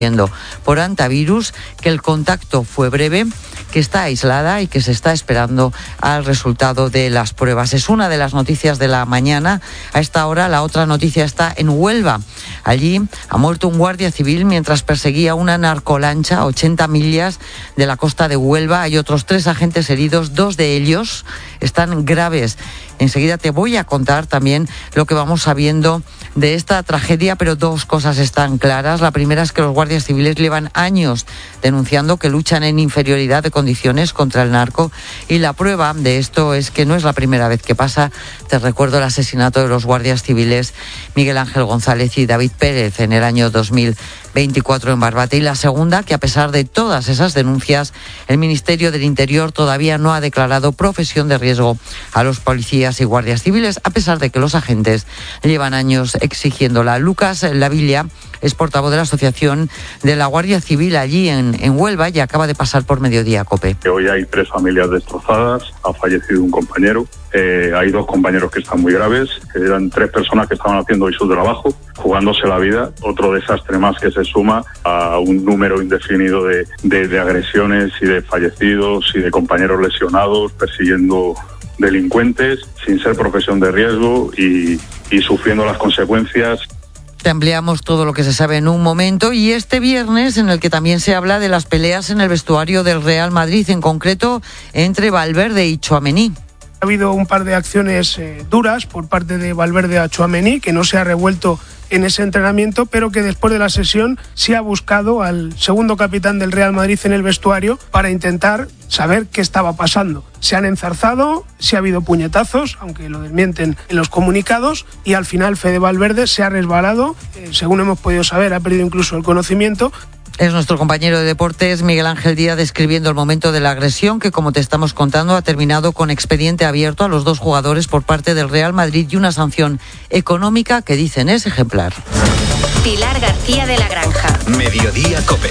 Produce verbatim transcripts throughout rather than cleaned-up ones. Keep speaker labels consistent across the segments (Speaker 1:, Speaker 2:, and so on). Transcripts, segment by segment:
Speaker 1: por antivirus, que el contacto fue breve, que está aislada y que se está esperando al resultado de las pruebas. Es una de las noticias de la mañana. A esta hora la otra noticia está en Huelva. Allí ha muerto un guardia civil mientras perseguía una narcolancha a ochenta millas de la costa de Huelva. Hay otros tres agentes heridos, dos de ellos están graves. Enseguida te voy a contar también lo que vamos sabiendo de esta tragedia, pero dos cosas están claras. La primera es que los guardias civiles llevan años denunciando que luchan en inferioridad de condiciones contra el narco, y la prueba de esto es que no es la primera vez que pasa. Te recuerdo el asesinato de los guardias civiles Miguel Ángel González y David Pérez en el año dos mil veinticuatro en Barbate. Y la segunda, que a pesar de todas esas denuncias, el Ministerio del Interior todavía no ha declarado profesión de riesgo a los policías y guardias civiles, a pesar de que los agentes llevan años exigiéndola. Lucas Lavilla es portavoz de la Asociación de la Guardia Civil allí en, en Huelva y acaba de pasar por Mediodía COPE.
Speaker 2: Hoy hay tres familias destrozadas, ha fallecido un compañero, eh, hay dos compañeros que están muy graves, eran tres personas que estaban haciendo hoy su trabajo, jugándose la vida. Otro desastre más que se suma a un número indefinido de, de, de agresiones y de fallecidos y de compañeros lesionados, persiguiendo delincuentes sin ser profesión de riesgo y, y sufriendo las consecuencias.
Speaker 1: Te ampliamos todo lo que se sabe en un momento, y este viernes en el que también se habla de las peleas en el vestuario del Real Madrid, en concreto entre Valverde y Tchouaméni.
Speaker 3: Ha habido un par de acciones eh, duras por parte de Valverde a Tchouaméni, que no se ha revuelto en ese entrenamiento, pero que después de la sesión sí ha buscado al segundo capitán del Real Madrid en el vestuario para intentar saber qué estaba pasando. Se han enzarzado, sí ha habido puñetazos, aunque lo desmienten en los comunicados, y al final Fede Valverde se ha resbalado, eh, según hemos podido saber, ha perdido incluso el conocimiento.
Speaker 1: Es nuestro compañero de deportes, Miguel Ángel Díaz, describiendo el momento de la agresión que, como te estamos contando, ha terminado con expediente abierto a los dos jugadores por parte del Real Madrid y una sanción económica que dicen es ejemplar.
Speaker 4: Pilar García de la Granja.
Speaker 5: Mediodía COPE.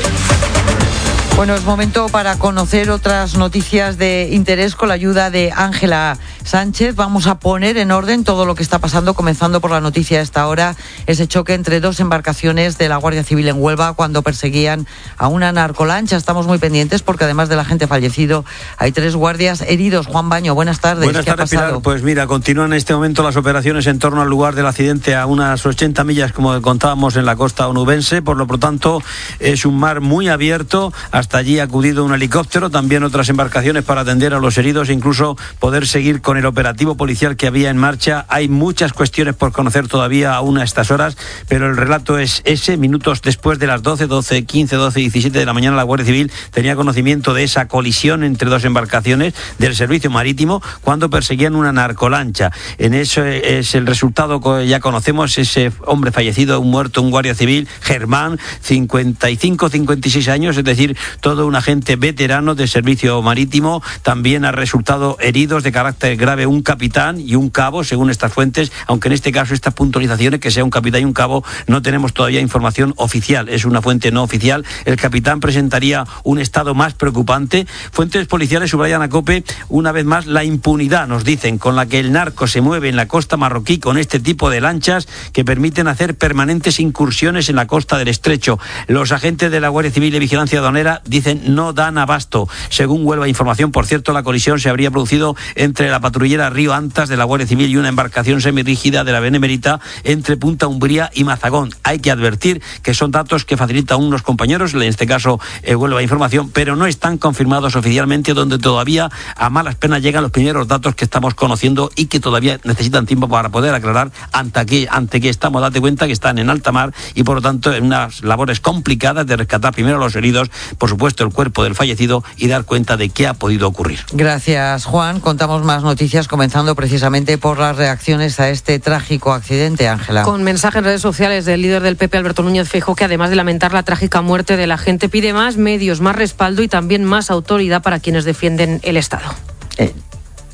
Speaker 1: Bueno, es momento para conocer otras noticias de interés con la ayuda de Ángela Sánchez. Vamos a poner en orden todo lo que está pasando, comenzando por la noticia de esta hora, ese choque entre dos embarcaciones de la Guardia Civil en Huelva cuando perseguían a una narcolancha. Estamos muy pendientes porque además del agente fallecido hay tres guardias heridos. Juan Baño, buenas tardes.
Speaker 6: Buenas tardes, Pilar. Pues mira, continúan en este momento las operaciones en torno al lugar del accidente a unas ochenta millas, como contábamos, en la costa onubense. Por lo tanto, es un mar muy abierto. Hasta allí ha acudido un helicóptero, también otras embarcaciones para atender a los heridos e incluso poder seguir con el operativo policial que había en marcha. Hay muchas cuestiones por conocer todavía aún a estas horas, pero el relato es ese. Minutos después de las doce, doce, quince, doce, diecisiete de la mañana, la Guardia Civil tenía conocimiento de esa colisión entre dos embarcaciones del servicio marítimo cuando perseguían una narcolancha. En eso es el resultado que ya conocemos, ese hombre fallecido, un muerto, un guardia civil, Germán, cincuenta y cinco, cincuenta y seis años, es decir, todo un agente veterano de servicio marítimo. También ha resultado heridos de carácter grave un capitán y un cabo, según estas fuentes, aunque en este caso estas puntualizaciones, que sea un capitán y un cabo, no tenemos todavía información oficial, es una fuente no oficial. El capitán presentaría un estado más preocupante. Fuentes policiales subrayan a COPE una vez más la impunidad, nos dicen, con la que el narco se mueve en la costa marroquí con este tipo de lanchas que permiten hacer permanentes incursiones en la costa del estrecho. Los agentes de la Guardia Civil de Vigilancia Aduanera dicen no dan abasto. Según Huelva Información, por cierto, la colisión se habría producido entre la patrullera Río Antas de la Guardia Civil y una embarcación semirrígida de la Benemérita entre Punta Umbría y Mazagón. Hay que advertir que son datos que facilitan unos compañeros, en este caso eh, Huelva Información, pero no están confirmados oficialmente, donde todavía a malas penas llegan los primeros datos que estamos conociendo y que todavía necesitan tiempo para poder aclarar ante que, ante que estamos, date cuenta que están en alta mar y por lo tanto en unas labores complicadas de rescatar primero a los heridos, por supuesto el cuerpo del fallecido, y dar cuenta de qué ha podido ocurrir.
Speaker 1: Gracias, Juan. Contamos más noticias, comenzando precisamente por las reacciones a este trágico accidente, Ángela.
Speaker 7: Con mensajes en redes sociales del líder del P P, Alberto Núñez Feijóo, que además de lamentar la trágica muerte de la gente, pide más medios, más respaldo y también más autoridad para quienes defienden el Estado.
Speaker 1: Eh.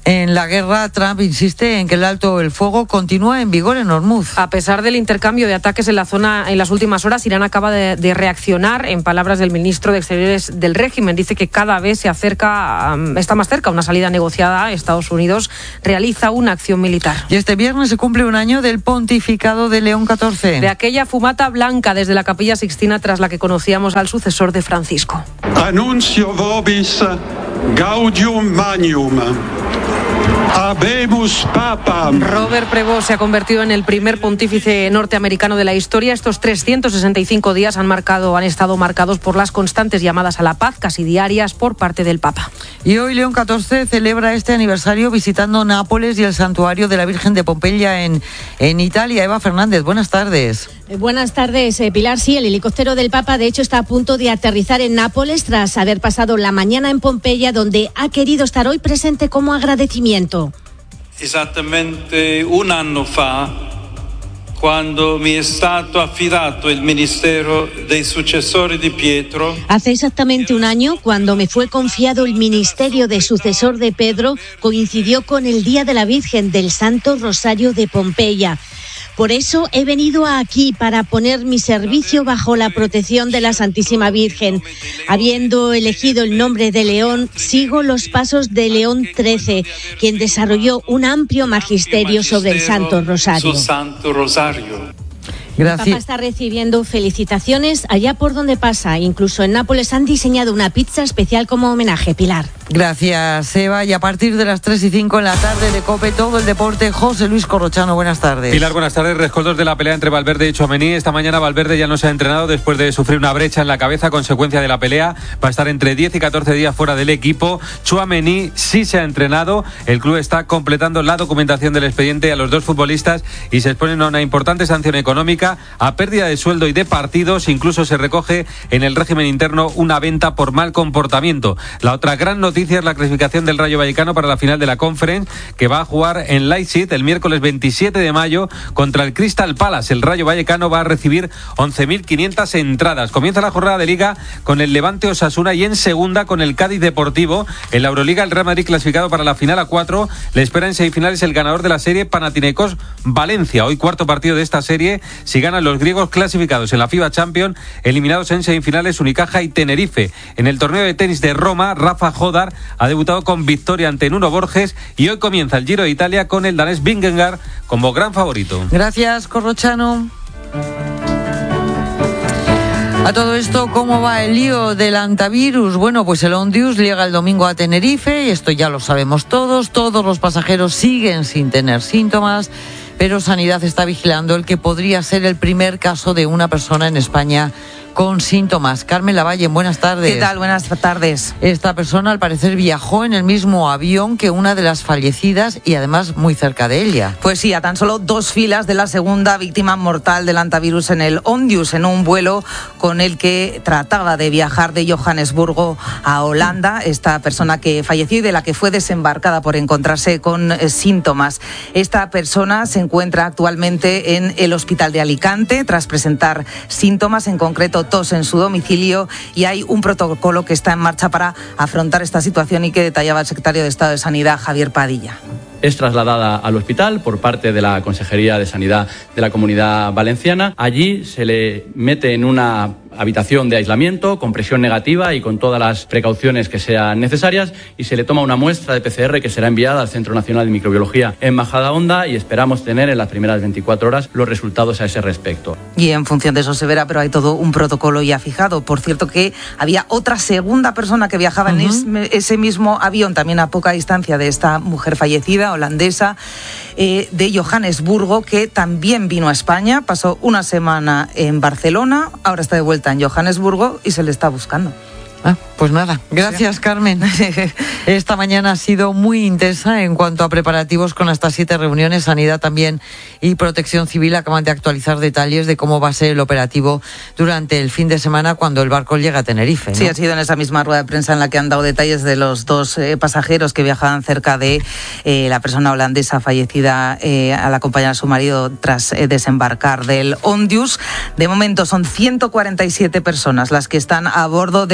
Speaker 1: En la guerra, Trump insiste en que el alto el fuego continúa en vigor en Hormuz.
Speaker 7: A pesar del intercambio de ataques en la zona en las últimas horas, Irán acaba de, de reaccionar. En palabras del ministro de Exteriores del régimen, dice que cada vez se acerca, um, está más cerca una salida negociada. Estados Unidos realiza una acción militar.
Speaker 1: Y este viernes se cumple un año del pontificado de León catorce.
Speaker 7: De aquella fumata blanca desde la Capilla Sixtina tras la que conocíamos al sucesor de Francisco.
Speaker 5: Anuncio vobis gaudium magnum. Habemus papam.
Speaker 7: Robert Prevost se ha convertido en el primer pontífice norteamericano de la historia. Estos trescientos sesenta y cinco días han marcado, han estado marcados por las constantes llamadas a la paz, casi diarias, por parte del Papa.
Speaker 1: Y hoy León catorce celebra este aniversario visitando Nápoles y el santuario de la Virgen de Pompeya en, en Italia. Eva Fernández, buenas tardes.
Speaker 8: Buenas tardes, eh, Pilar. Sí, el helicóptero del Papa, de hecho, está a punto de aterrizar en Nápoles tras haber pasado la mañana en Pompeya, donde ha querido estar hoy presente como agradecimiento.
Speaker 9: Esattamente un anno fa, quando mi è stato affidato il ministero dei successori di Pietro.
Speaker 8: Hace exactamente un año, cuando me fue confiado el ministerio de sucesor de Pedro, coincidió con el Día de la Virgen del Santo Rosario de Pompeya. Por eso he venido aquí, para poner mi servicio bajo la protección de la Santísima Virgen. Habiendo elegido el nombre de León, sigo los pasos de León trece, quien desarrolló un amplio magisterio sobre el Santo Rosario.
Speaker 1: Gracias.
Speaker 8: El Papa está recibiendo felicitaciones allá por donde pasa. Incluso en Nápoles han diseñado una pizza especial como homenaje. Pilar.
Speaker 1: Gracias, Eva. Y a partir de las tres y cinco en la tarde de COPE, todo el deporte. José Luis Corrochano, buenas tardes.
Speaker 10: Pilar, buenas tardes. Rescoldos de la pelea entre Valverde y Tchouaméni. Esta mañana Valverde ya no se ha entrenado después de sufrir una brecha en la cabeza, consecuencia de la pelea. Va a estar entre diez y catorce días fuera del equipo. Tchouaméni sí se ha entrenado. El club está completando la documentación del expediente a los dos futbolistas y se exponen a una importante sanción económica, a pérdida de sueldo y de partidos. Incluso se recoge en el régimen interno una venta por mal comportamiento. La otra gran noticia es la clasificación del Rayo Vallecano para la final de la Conference, que va a jugar en Leipzig el miércoles veintisiete de mayo contra el Crystal Palace. El Rayo Vallecano va a recibir once mil quinientas entradas. Comienza la jornada de Liga con el Levante Osasuna y en segunda con el Cádiz Deportivo. En la Euroliga, el Real Madrid, clasificado para la final a cuatro, le espera en semifinales el ganador de la serie, Panathinaikos Valencia. Hoy cuarto partido de esta serie. Si ganan los griegos, clasificados en la FIBA Champions, eliminados en semifinales Unicaja y Tenerife. En el torneo de tenis de Roma, Rafa Jodar ha debutado con victoria ante Nuno Borges y hoy comienza el Giro de Italia con el danés Vingegaard como gran favorito.
Speaker 1: Gracias, Corrochano. A todo esto, ¿cómo va el lío del antivirus? Bueno, pues el Ondius llega el domingo a Tenerife y esto ya lo sabemos todos. Todos los pasajeros siguen sin tener síntomas, pero Sanidad está vigilando el que podría ser el primer caso de una persona en España con síntomas. Carmen Lavalle, buenas tardes.
Speaker 11: ¿Qué tal? Buenas tardes.
Speaker 1: Esta persona al parecer viajó en el mismo avión que una de las fallecidas y además muy cerca de ella.
Speaker 11: Pues sí, a tan solo dos filas de la segunda víctima mortal del antivirus en el Ondius, en un vuelo con el que trataba de viajar de Johannesburgo a Holanda, esta persona que falleció y de la que fue desembarcada por encontrarse con eh, síntomas. Esta persona se encuentra actualmente en el hospital de Alicante tras presentar síntomas, en concreto tos en su domicilio, y hay un protocolo que está en marcha para afrontar esta situación y que detallaba el secretario de Estado de Sanidad, Javier Padilla.
Speaker 12: Es trasladada al hospital por parte de la Consejería de Sanidad de la Comunidad Valenciana. Allí se le mete en una habitación de aislamiento con presión negativa y con todas las precauciones que sean necesarias, y se le toma una muestra de P C R que será enviada al Centro Nacional de Microbiología en Majadahonda, y esperamos tener en las primeras veinticuatro horas los resultados a ese respecto.
Speaker 11: Y en función de eso se verá, pero hay todo un protocolo ya fijado. Por cierto, que había otra segunda persona que viajaba uh-huh. en es, ese mismo avión, también a poca distancia de esta mujer fallecida, holandesa, eh, de Johannesburgo, que también vino a España, pasó una semana en Barcelona, ahora está de vuelta en Johannesburgo y se le está buscando.
Speaker 1: Ah, pues nada, gracias, Carmen. Esta mañana ha sido muy intensa en cuanto a preparativos con hasta siete reuniones. Sanidad también y Protección Civil acaban de actualizar detalles de cómo va a ser el operativo durante el fin de semana cuando el barco llega a Tenerife, ¿no?
Speaker 11: Sí, ha sido en esa misma rueda de prensa en la que han dado detalles de los dos eh, pasajeros que viajaban cerca de eh, la persona holandesa fallecida eh, al acompañar a su marido tras eh, desembarcar del Ondius. De momento son ciento cuarenta y siete personas las que están a bordo del Ondius.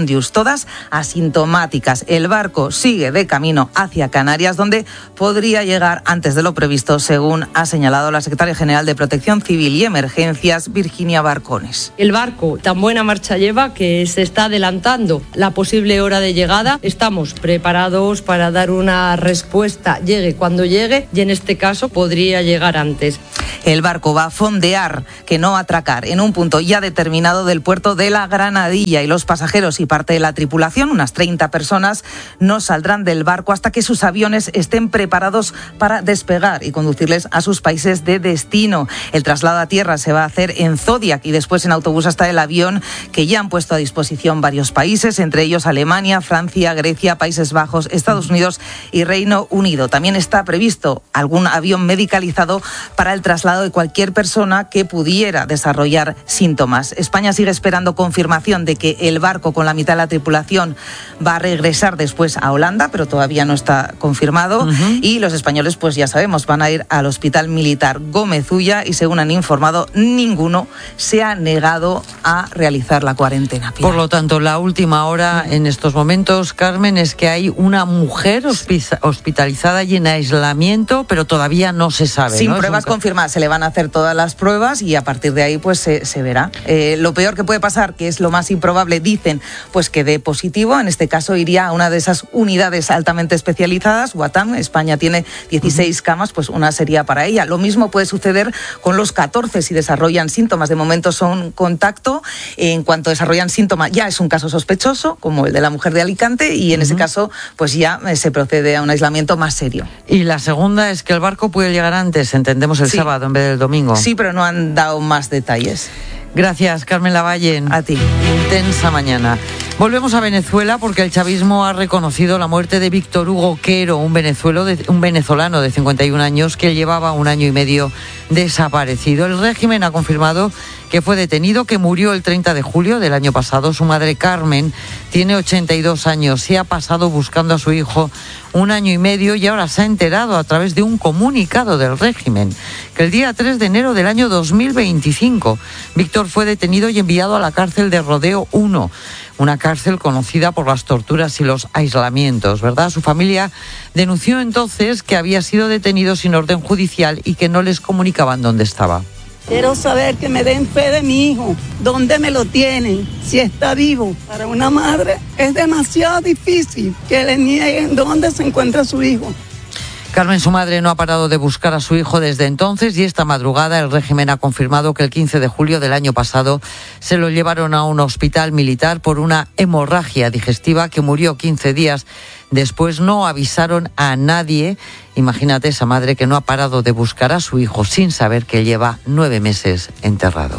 Speaker 11: Ondius, todas asintomáticas. El barco sigue de camino hacia Canarias, donde podría llegar antes de lo previsto, según ha señalado la secretaria general de Protección Civil y Emergencias, Virginia Barcones.
Speaker 13: El barco tan buena marcha lleva que se está adelantando la posible hora de llegada. Estamos preparados para dar una respuesta, llegue cuando llegue, y en este caso podría llegar antes.
Speaker 11: El barco va a fondear, que no atracar, en un punto ya determinado del puerto de la Granadilla, y los pasajeros y parte de la tripulación, unas treinta personas, no saldrán del barco hasta que sus aviones estén preparados para despegar y conducirles a sus países de destino. El traslado a tierra se va a hacer en Zodiac y después en autobús hasta el avión, que ya han puesto a disposición varios países, entre ellos Alemania, Francia, Grecia, Países Bajos, Estados Unidos y Reino Unido. También está previsto algún avión medicalizado para el traslado de cualquier persona que pudiera desarrollar síntomas. España sigue esperando confirmación de que el barco con la mitad de la tripulación va a regresar después a Holanda, pero todavía no está confirmado. Uh-huh. Y los españoles, pues ya sabemos, van a ir al Hospital Militar Gómez Ulla y, según han informado, ninguno se ha negado a realizar la cuarentena. Pilar.
Speaker 1: Por lo tanto, la última hora en estos momentos, Carmen, es que hay una mujer hospitalizada y en aislamiento, pero todavía no se sabe.
Speaker 11: Sin
Speaker 1: ¿no?
Speaker 11: pruebas confirmadas, se le van a hacer todas las pruebas y a partir de ahí pues se, se verá. Eh, lo peor que puede pasar, que es lo más improbable, dicen, pues que dé positivo. En este caso iría a una de esas unidades altamente especializadas. Guatam, España tiene dieciséis uh-huh. camas, pues una sería para ella. Lo mismo puede suceder con los catorce si desarrollan síntomas. De momento son contacto. En cuanto desarrollan síntomas, ya es un caso sospechoso, como el de la mujer de Alicante, y en uh-huh. ese caso pues ya se procede a un aislamiento más serio.
Speaker 1: Y la segunda es que el barco puede llegar antes, entendemos, el sí. sábado en vez del domingo.
Speaker 11: Sí, pero no han dado más detalles.
Speaker 1: Gracias, Carmen Lavalle.
Speaker 11: A ti.
Speaker 1: Intensa mañana. Volvemos a Venezuela porque el chavismo ha reconocido la muerte de Víctor Hugo Quero, un, venezuelo de, un venezolano de cincuenta y un años que llevaba un año y medio desaparecido. El régimen ha confirmado que fue detenido, que murió el treinta de julio del año pasado. Su madre, Carmen, tiene ochenta y dos años. Se ha pasado buscando a su hijo un año y medio y ahora se ha enterado a través de un comunicado del régimen que el día tres de enero del año dos mil veinticinco Víctor fue detenido y enviado a la cárcel de Rodeo uno, una cárcel conocida por las torturas y los aislamientos, ¿verdad? Su familia denunció entonces que había sido detenido sin orden judicial y que no les comunicaban dónde estaba.
Speaker 14: Quiero saber que me den fe de mi hijo, dónde me lo tienen, si está vivo. Para una madre es demasiado difícil que le nieguen dónde se encuentra su hijo.
Speaker 1: Carmen, su madre, no ha parado de buscar a su hijo desde entonces y esta madrugada el régimen ha confirmado que el quince de julio del año pasado se lo llevaron a un hospital militar por una hemorragia digestiva que murió quince días después. No avisaron a nadie. Imagínate esa madre que no ha parado de buscar a su hijo sin saber que lleva nueve meses enterrado.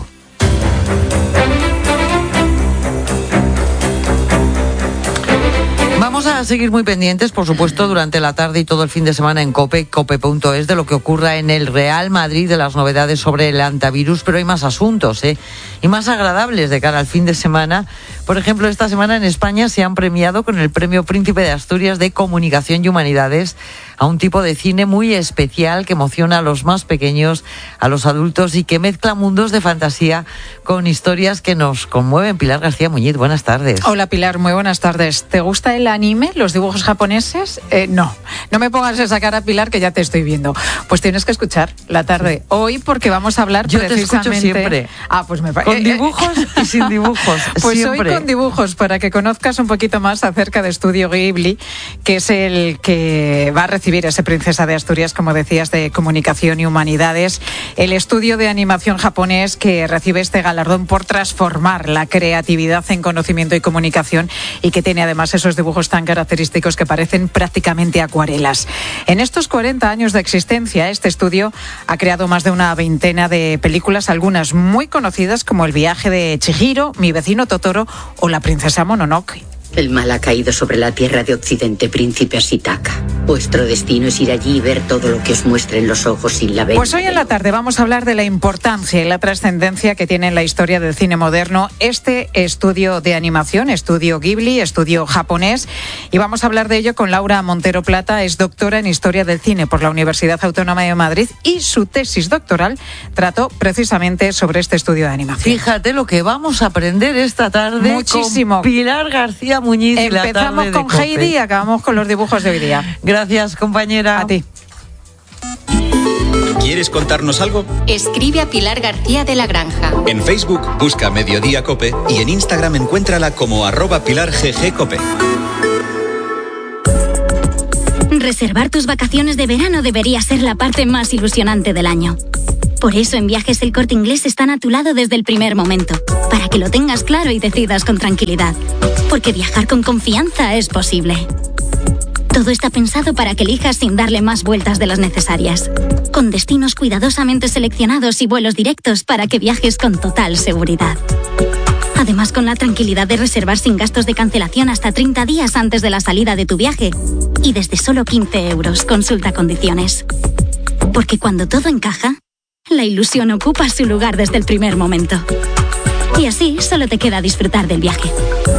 Speaker 1: Vamos a seguir muy pendientes, por supuesto, durante la tarde y todo el fin de semana en COPE, cope punto es, de lo que ocurra en el Real Madrid, de las novedades sobre el antivirus, pero hay más asuntos, ¿eh? Y más agradables de cara al fin de semana. Por ejemplo, esta semana en España se han premiado con el Premio Príncipe de Asturias de Comunicación y Humanidades a un tipo de cine muy especial que emociona a los más pequeños, a los adultos y que mezcla mundos de fantasía con historias que nos conmueven. Pilar García Muñiz, buenas tardes.
Speaker 15: Hola Pilar, muy buenas tardes. ¿Te gusta el anime, los dibujos japoneses? Eh, no, no me pongas esa cara, Pilar, que ya te estoy viendo. Pues tienes que escuchar la tarde hoy porque vamos a hablar
Speaker 1: Yo
Speaker 15: precisamente...
Speaker 1: Yo te escucho siempre.
Speaker 15: Ah, pues me
Speaker 1: Con dibujos y sin dibujos.
Speaker 15: Pues
Speaker 1: siempre.
Speaker 15: Hoy con dibujos, para que conozcas un poquito más acerca de Estudio Ghibli, que es el que va a recibir ese Princesa de Asturias, como decías, de Comunicación y Humanidades, el estudio de animación japonés que recibe este galardón por transformar la creatividad en conocimiento y comunicación y que tiene además esos dibujos tan característicos que parecen prácticamente acuarelas. En estos cuarenta años de existencia, este estudio ha creado más de una veintena de películas, algunas muy conocidas como El viaje de Chihiro, Mi vecino Totoro o La princesa Mononoke.
Speaker 16: El mal ha caído sobre la tierra de Occidente, príncipe Ashitaka. Vuestro destino es ir allí y ver todo lo que os muestren los ojos sin la venda.
Speaker 15: Pues hoy en la tarde vamos a hablar de la importancia y la trascendencia que tiene en la historia del cine moderno este estudio de animación, estudio Ghibli, estudio japonés, y vamos a hablar de ello con Laura Montero Plata. Es doctora en Historia del Cine por la Universidad Autónoma de Madrid y su tesis doctoral trató precisamente sobre este estudio de animación.
Speaker 1: Fíjate lo que vamos a aprender esta tarde.
Speaker 15: Muchísimo.
Speaker 1: Con Pilar García Muñiz.
Speaker 15: Empezamos
Speaker 1: la tarde
Speaker 15: con
Speaker 1: de
Speaker 15: Heidi y acabamos con los dibujos de hoy día.
Speaker 1: Gracias, compañera.
Speaker 15: A ti.
Speaker 17: ¿Quieres contarnos algo?
Speaker 4: Escribe a Pilar García de la Granja.
Speaker 17: En Facebook busca Mediodía Cope y en Instagram encuéntrala como arroba Pilar G G Cope.
Speaker 18: Reservar tus vacaciones de verano debería ser la parte más ilusionante del año. Por eso en Viajes El Corte Inglés están a tu lado desde el primer momento, para que lo tengas claro y decidas con tranquilidad. Porque viajar con confianza es posible. Todo está pensado para que elijas sin darle más vueltas de las necesarias. Con destinos cuidadosamente seleccionados y vuelos directos para que viajes con total seguridad. Además, con la tranquilidad de reservar sin gastos de cancelación hasta treinta días antes de la salida de tu viaje. Y desde solo quince euros, consulta condiciones. Porque cuando todo encaja, la ilusión ocupa su lugar desde el primer momento. Y así solo te queda disfrutar del viaje.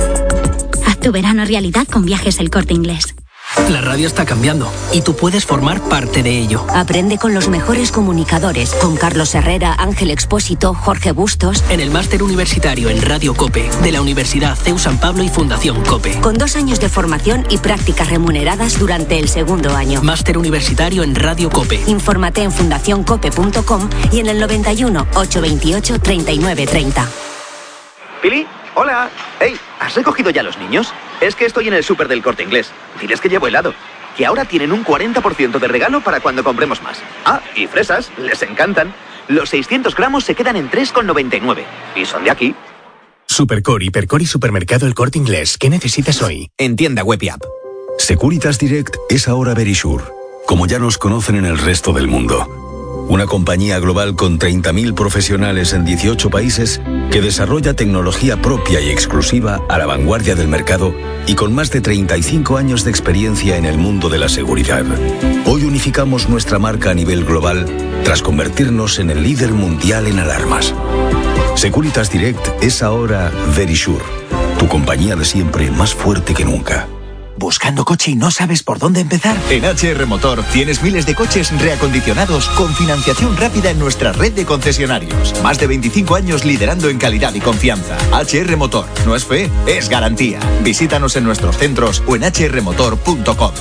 Speaker 18: Haz tu verano realidad con Viajes El Corte Inglés.
Speaker 19: La radio está cambiando y tú puedes formar parte de ello.
Speaker 20: Aprende con los mejores comunicadores, con Carlos Herrera, Ángel Expósito, Jorge Bustos.
Speaker 19: En el máster universitario en Radio COPE de la Universidad C E U San Pablo y Fundación COPE.
Speaker 20: Con dos años de formación y prácticas remuneradas durante el segundo año.
Speaker 19: Máster universitario en Radio COPE.
Speaker 20: Infórmate en fundación cope punto com y en el noventa y uno, ochocientos veintiocho, treinta y nueve treinta.
Speaker 21: Pili, hola. Hey, ¿has recogido ya los niños? Es que estoy en el súper del Corte Inglés. Diles que llevo helado. Que ahora tienen un cuarenta por ciento de regalo para cuando compremos más. Ah, y fresas, les encantan. Los seiscientos gramos se quedan en tres con noventa y nueve. Y son de aquí.
Speaker 22: Supercore, Hipercore y Supermercado El Corte Inglés. ¿Qué necesitas hoy?
Speaker 17: En tienda web y app.
Speaker 23: Securitas Direct es ahora Verisure, como ya nos conocen en el resto del mundo. Una compañía global con treinta mil profesionales en dieciocho países que desarrolla tecnología propia y exclusiva a la vanguardia del mercado y con más de treinta y cinco años de experiencia en el mundo de la seguridad. Hoy unificamos nuestra marca a nivel global tras convertirnos en el líder mundial en alarmas. Securitas Direct es ahora Verisure, tu compañía de siempre más fuerte que nunca.
Speaker 24: ¿Buscando coche y no sabes por dónde empezar?
Speaker 25: En H R Motor tienes miles de coches reacondicionados con financiación rápida en nuestra red de concesionarios. Más de veinticinco años liderando en calidad y confianza. H R Motor. No es fe, es garantía. Visítanos en nuestros centros o en h r motor punto com.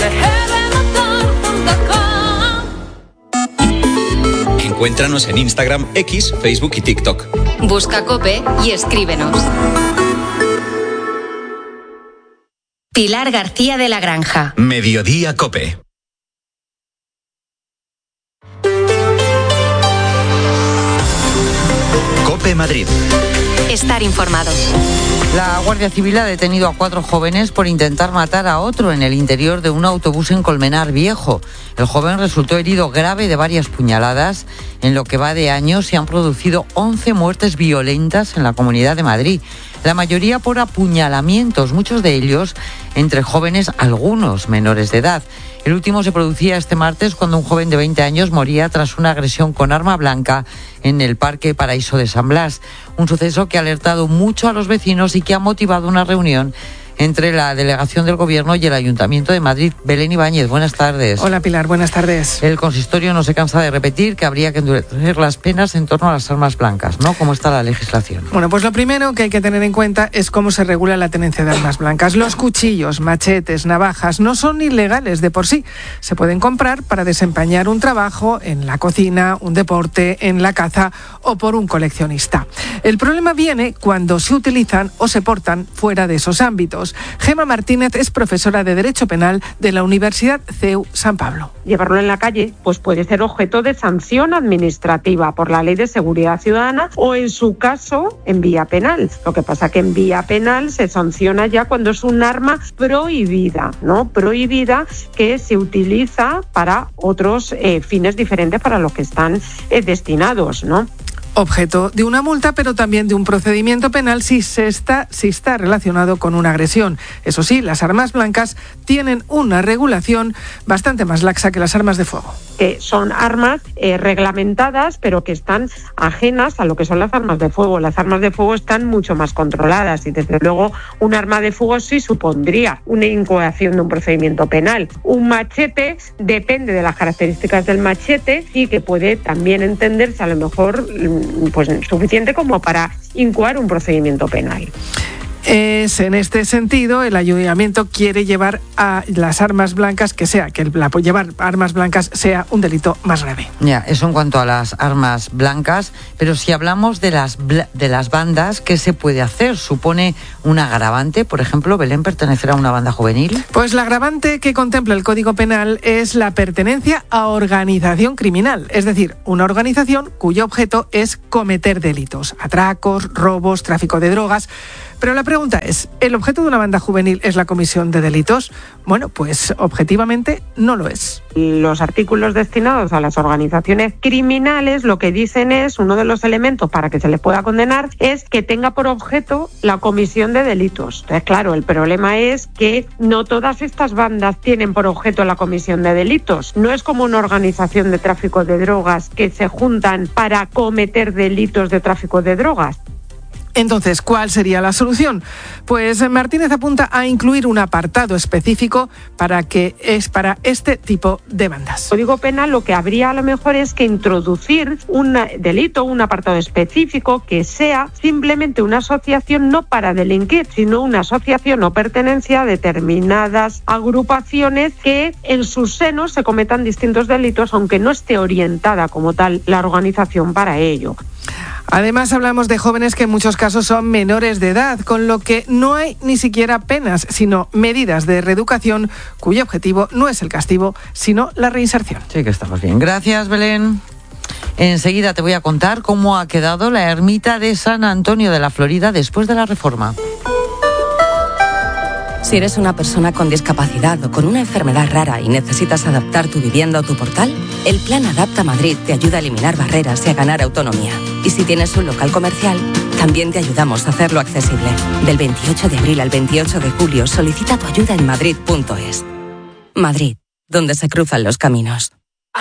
Speaker 17: Encuéntranos en Instagram, X, Facebook y TikTok.
Speaker 4: Busca COPE y escríbenos. Pilar García de la Granja.
Speaker 17: Mediodía Cope. Cope Madrid.
Speaker 4: Estar informado.
Speaker 1: La Guardia Civil ha detenido a cuatro jóvenes por intentar matar a otro en el interior de un autobús en Colmenar Viejo. El joven resultó herido grave de varias puñaladas. En lo que va de año se han producido once muertes violentas en la Comunidad de Madrid. La mayoría por apuñalamientos, muchos de ellos entre jóvenes, algunos menores de edad. El último se producía este martes cuando un joven de veinte años moría tras una agresión con arma blanca en el Parque Paraíso de San Blas. Un suceso que ha alertado mucho a los vecinos y que ha motivado una reunión entre la delegación del Gobierno y el Ayuntamiento de Madrid. Belén Ibáñez, buenas tardes.
Speaker 26: Hola Pilar, buenas tardes.
Speaker 1: El consistorio no se cansa de repetir que habría que endurecer las penas en torno a las armas blancas, ¿no? ¿Cómo está la legislación?
Speaker 26: Bueno, pues lo primero que hay que tener en cuenta es cómo se regula la tenencia de armas blancas. Los cuchillos, machetes, navajas no son ilegales de por sí. Se pueden comprar para desempeñar un trabajo en la cocina, un deporte, en la caza o por un coleccionista. El problema viene cuando se utilizan o se portan fuera de esos ámbitos. Gema Martínez es profesora de Derecho Penal de la Universidad C E U San Pablo.
Speaker 27: Llevarlo en la calle pues puede ser objeto de sanción administrativa por la Ley de Seguridad Ciudadana o, en su caso, en vía penal. Lo que pasa que en vía penal se sanciona ya cuando es un arma prohibida, ¿no? Prohibida que se utiliza para otros eh, fines diferentes para los que están eh, destinados, ¿no?
Speaker 26: objeto de una multa, pero también de un procedimiento penal si se está, si está relacionado con una agresión. Eso sí, las armas blancas tienen una regulación bastante más laxa que las armas de fuego.
Speaker 27: Que son armas eh, reglamentadas, pero que están ajenas a lo que son las armas de fuego. Las armas de fuego están mucho más controladas y desde luego un arma de fuego sí supondría una incoación de un procedimiento penal. Un machete depende de las características del machete y que puede también entenderse a lo mejor pues suficiente como para incoar un procedimiento penal.
Speaker 26: Es en este sentido, el ayuntamiento quiere llevar a las armas blancas, que sea, que el, la, llevar armas blancas sea un delito más grave.
Speaker 1: Ya, eso en cuanto a las armas blancas, pero si hablamos de las, de las bandas, ¿qué se puede hacer? ¿Supone un agravante, por ejemplo, Belén, pertenecer a una banda juvenil?
Speaker 26: Pues la agravante que contempla el Código Penal es la pertenencia a organización criminal, es decir, una organización cuyo objeto es cometer delitos, atracos, robos, tráfico de drogas. Pero la pregunta es, ¿el objeto de una banda juvenil es la comisión de delitos? Bueno, pues objetivamente no lo es.
Speaker 27: Los artículos destinados a las organizaciones criminales lo que dicen es, uno de los elementos para que se les pueda condenar es que tenga por objeto la comisión de delitos. Entonces, claro, el problema es que no todas estas bandas tienen por objeto la comisión de delitos. No es como una organización de tráfico de drogas que se juntan para cometer delitos de tráfico de drogas.
Speaker 26: Entonces, ¿cuál sería la solución? Pues Martínez apunta a incluir un apartado específico para que es para este tipo de bandas.
Speaker 27: El Código Penal lo que habría a lo mejor es que introducir un delito, un apartado específico que sea simplemente una asociación no para delinquir, sino una asociación o pertenencia a determinadas agrupaciones que en sus senos se cometan distintos delitos, aunque no esté orientada como tal la organización para ello.
Speaker 26: Además, hablamos de jóvenes que en muchos casos son menores de edad, con lo que no hay ni siquiera penas, sino medidas de reeducación cuyo objetivo no es el castigo, sino la reinserción.
Speaker 1: Sí, que estamos bien. Gracias, Belén. Enseguida te voy a contar cómo ha quedado la ermita de San Antonio de la Florida después de la reforma.
Speaker 2: Si eres una persona con discapacidad o con una enfermedad rara y necesitas adaptar tu vivienda o tu portal, el Plan Adapta Madrid te ayuda a eliminar barreras y a ganar autonomía. Y si tienes un local comercial, también te ayudamos a hacerlo accesible. Del veintiocho de abril al veintiocho de julio, solicita tu ayuda en madrid punto es. Madrid, donde se cruzan los caminos.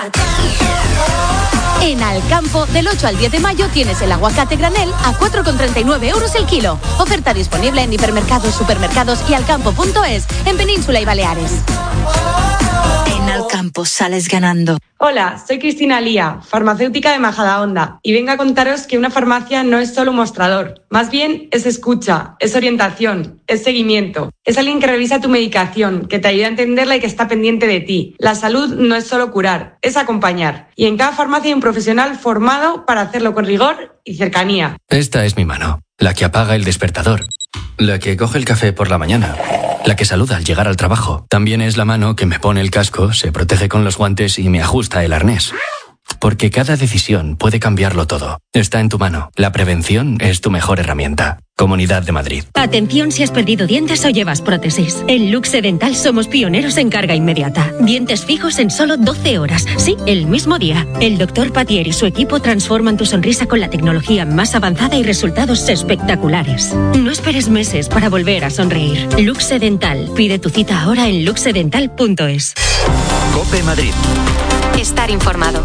Speaker 3: En Alcampo, del ocho al diez de mayo, tienes el aguacate granel a cuatro con treinta y nueve euros el kilo. Oferta disponible en hipermercados, supermercados y alcampo punto es, en Península y Baleares.
Speaker 5: En Alcampo sales ganando.
Speaker 6: Hola, soy Cristina Lía, farmacéutica de Majadahonda, y vengo a contaros que una farmacia no es solo un mostrador. Más bien es escucha, es orientación, es seguimiento. Es alguien que revisa tu medicación, que te ayuda a entenderla y que está pendiente de ti. La salud no es solo curar, es acompañar. Y en cada farmacia hay un profesional formado para hacerlo con rigor y cercanía.
Speaker 7: Esta es mi mano, la que apaga el despertador, la que coge el café por la mañana, la que saluda al llegar al trabajo. También es la mano que me pone el casco, se protege con los guantes y me ajusta el arnés. Porque cada decisión puede cambiarlo todo. Está en tu mano. La prevención es tu mejor herramienta. Comunidad de Madrid.
Speaker 8: Atención si has perdido dientes o llevas prótesis. En Luxe Dental somos pioneros en carga inmediata. Dientes fijos en solo doce horas. Sí, el mismo día. El doctor Patier y su equipo transforman tu sonrisa con la tecnología más avanzada y resultados espectaculares. No esperes meses para volver a sonreír. Luxe Dental. Pide tu cita ahora en luxe dental punto es.
Speaker 17: COPE Madrid.
Speaker 3: Estar informado.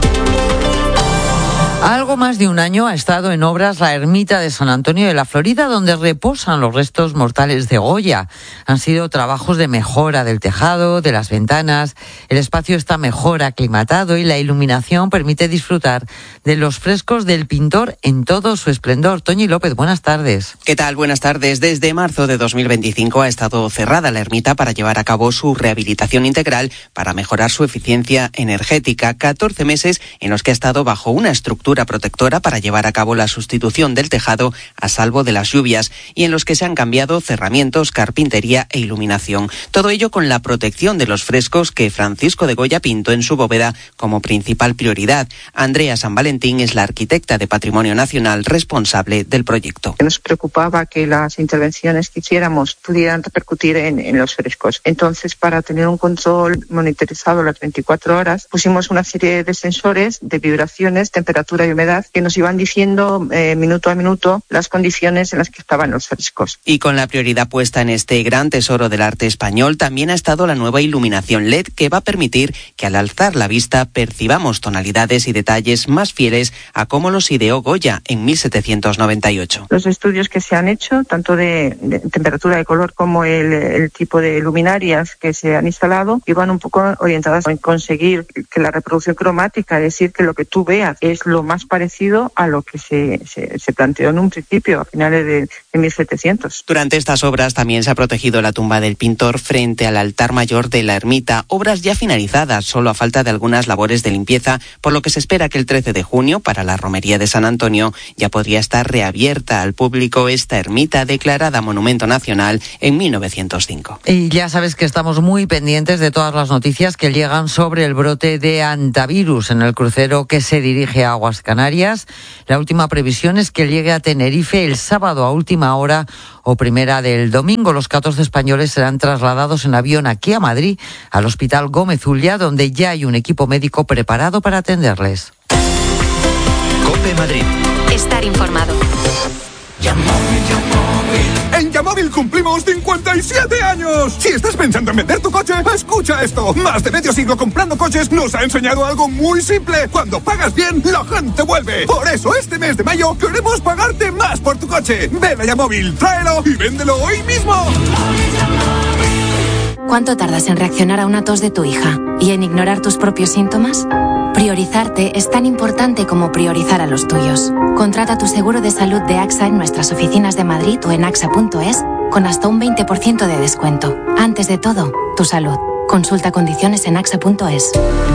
Speaker 1: Algo más de un año ha estado en obras la ermita de San Antonio de la Florida, donde reposan los restos mortales de Goya. Han sido trabajos de mejora del tejado, de las ventanas. El espacio está mejor aclimatado y la iluminación permite disfrutar de los frescos del pintor en todo su esplendor. Toñi López, buenas tardes.
Speaker 9: ¿Qué tal? Buenas tardes. Desde marzo de dos mil veinticinco ha estado cerrada la ermita para llevar a cabo su rehabilitación integral para mejorar su eficiencia energética. catorce meses en los que ha estado bajo una estructura protectora para llevar a cabo la sustitución del tejado a salvo de las lluvias y en los que se han cambiado cerramientos, carpintería e iluminación. Todo ello con la protección de los frescos que Francisco de Goya pintó en su bóveda como principal prioridad. Andrea San Valentín es la arquitecta de Patrimonio Nacional responsable del proyecto.
Speaker 28: Nos preocupaba que las intervenciones que hiciéramos pudieran repercutir en, en los frescos. Entonces, para tener un control monitorizado las veinticuatro horas, pusimos una serie de sensores de vibraciones, temperatura temperatura y humedad, que nos iban diciendo eh, minuto a minuto las condiciones en las que estaban los frescos.
Speaker 9: Y con la prioridad puesta en este gran tesoro del arte español, también ha estado la nueva iluminación L E D, que va a permitir que al alzar la vista percibamos tonalidades y detalles más fieles a cómo los ideó Goya en mil setecientos noventa y ocho.
Speaker 28: Los estudios que se han hecho, tanto de, de temperatura de color como el, el tipo de luminarias que se han instalado, iban un poco orientadas en conseguir que la reproducción cromática, es decir, que lo que tú veas es lo más parecido a lo que se, se, se planteó en un principio, a finales de, de mil setecientos.
Speaker 9: Durante estas obras también se ha protegido la tumba del pintor frente al altar mayor de la ermita, obras ya finalizadas, solo a falta de algunas labores de limpieza, por lo que se espera que el trece de junio, para la romería de San Antonio, ya podría estar reabierta al público esta ermita declarada Monumento Nacional en mil novecientos cinco.
Speaker 1: Y ya sabes que estamos muy pendientes de todas las noticias que llegan sobre el brote de hantavirus en el crucero que se dirige a Aguas Canarias. La última previsión es que llegue a Tenerife el sábado a última hora o primera del domingo. Los catorce españoles serán trasladados en avión aquí a Madrid, al Hospital Gómez Ulla, donde ya hay un equipo médico preparado para atenderles.
Speaker 17: COPE Madrid.
Speaker 4: Estar informado.
Speaker 10: En Yamóvil cumplimos cincuenta y siete años. Si estás pensando en vender tu coche, escucha esto. Más de medio siglo comprando coches nos ha enseñado algo muy simple. Cuando pagas bien, la gente vuelve. Por eso este mes de mayo queremos pagarte más por tu coche. Ven a Yamóvil, tráelo y véndelo hoy mismo.
Speaker 11: ¿Cuánto tardas en reaccionar a una tos de tu hija y en ignorar tus propios síntomas? Priorizarte es tan importante como priorizar a los tuyos. Contrata tu seguro de salud de AXA en nuestras oficinas de Madrid o en axa punto es con hasta un veinte por ciento de descuento. Antes de todo, tu salud. Consulta condiciones en axa punto es.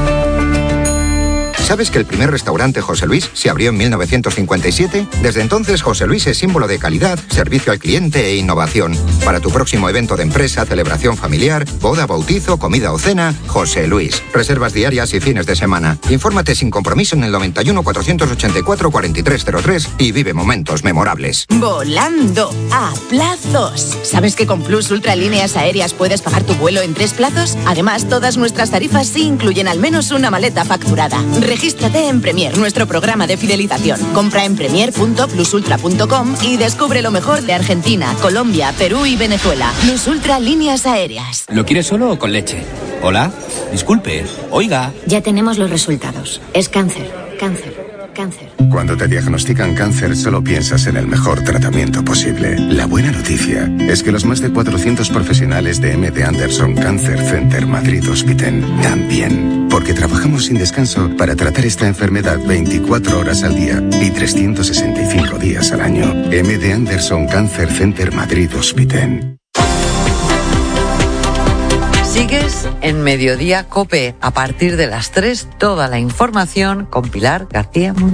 Speaker 12: ¿Sabes que el primer restaurante José Luis se abrió en mil novecientos cincuenta y siete? Desde entonces, José Luis es símbolo de calidad, servicio al cliente e innovación. Para tu próximo evento de empresa, celebración familiar, boda, bautizo, comida o cena, José Luis. Reservas diarias y fines de semana. Infórmate sin compromiso en el noventa y uno, cuatrocientos ochenta y cuatro, cuarenta y tres cero tres y vive momentos memorables.
Speaker 13: Volando a plazos. ¿Sabes que con Plus Ultra Líneas Aéreas puedes pagar tu vuelo en tres plazos? Además, todas nuestras tarifas sí incluyen al menos una maleta facturada. Regístrate en Premier, nuestro programa de fidelización. Compra en premier punto plus ultra punto com y descubre lo mejor de Argentina, Colombia, Perú y Venezuela. Plus Ultra Líneas Aéreas.
Speaker 14: ¿Lo quieres solo o con leche? Hola, disculpe, oiga.
Speaker 11: Ya tenemos los resultados. Es cáncer, cáncer, cáncer.
Speaker 15: Cuando te diagnostican cáncer, solo piensas en el mejor tratamiento posible. La buena noticia es que los más de cuatrocientos profesionales de M D Anderson Cancer Center Madrid Hospiten también, porque trabajamos sin descanso para tratar esta enfermedad veinticuatro horas al día y trescientos sesenta y cinco días al año. M D Anderson Cancer Center Madrid Hospiten.
Speaker 1: Sigues en Mediodía COPE. A partir de las tres, toda la información con Pilar García Muñoz.